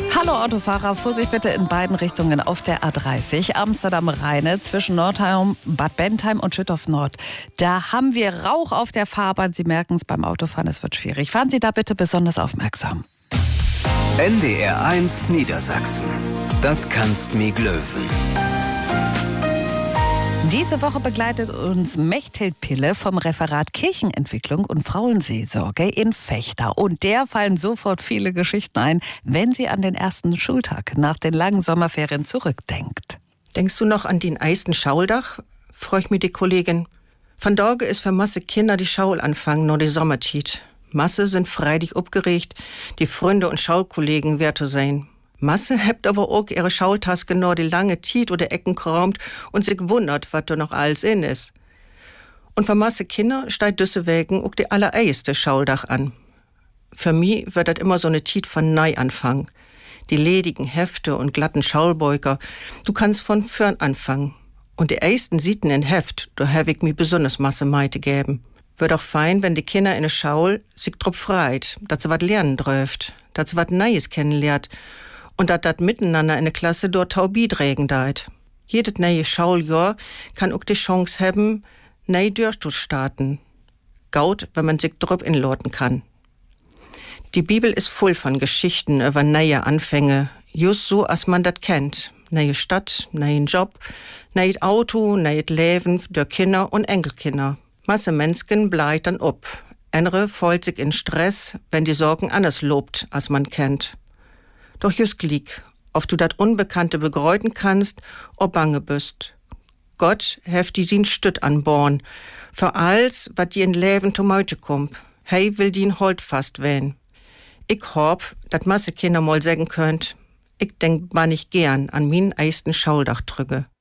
Hallo Autofahrer, Vorsicht bitte in beiden Richtungen auf der A30 Amsterdam-Rheine zwischen Nordheim, Bad Bentheim und Schüttorf Nord. Da haben wir Rauch auf der Fahrbahn. Sie merken es beim Autofahren, es wird schwierig. Fahren Sie da bitte besonders aufmerksam. NDR1 Niedersachsen. Das kannst mi glöwen. Diese Woche begleitet uns Mechthild Pille vom Referat Kirchenentwicklung und Frauenseelsorge in Vechta. Und der fallen sofort viele Geschichten ein, wenn sie an den ersten Schultag nach den langen Sommerferien zurückdenkt. Denkst du noch an den eisten Schauldach? Freu ich mir die Kollegin. Van Dorge ist für Masse Kinder die Schaul anfangen, nur die Sommertiet. Masse sind freilich aufgeregt, die Freunde und Schaulkollegen wert zu sein. Masse hebt aber auch ihre Schaultas genau die lange Tiet oder Ecken kraumt und sich wundert, was da noch alles in ist. Und für Masse Kinder steigt deswegen auch die allererste Schauldach an. Für mich wird das immer so eine Tiet von Neuanfang. Die ledigen Hefte und glatten Schaulbeuker, du kannst von vorn anfangen. Und die ersten Sieten in Heft, da hab ich mir besonders Masse Meite geben. Wird auch fein, wenn die Kinder in der Schaul sich drauf freit, dass sie was lernen dürft, dass sie was Neues kennenlernt und dass das miteinander in der Klasse dort Taubid regen deit. Jedes neue Schauljahr kann auch die Chance haben, neu durchzustarten. Gaut, wenn man sich drauf inlorten kann. Die Bibel ist voll von Geschichten über neue Anfänge, just so, als man das kennt. Neue Stadt, neuen Job, neues Auto, neues Leben der Kinder und Enkelkinder. Masse Menschen bleibt dann ob. Andere folgt sich in Stress, wenn die Sorgen anders lobt, als man kennt. Doch just glick, ob du dat Unbekannte begreuten kannst, ob bange bist. Gott heft die sin Stütt anborn, für alles, wat die in Leben to Meute kump. Hey will dien holdfast wehn. Ich hoff, dat Masse Kinder mal sagen könnt, ich denk mal nicht gern an min eisten Schauldach trüge.